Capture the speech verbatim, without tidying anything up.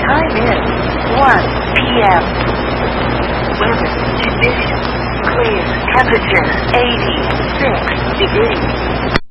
Time is one p m Weather conditions clear. Temperature eighty-six degrees.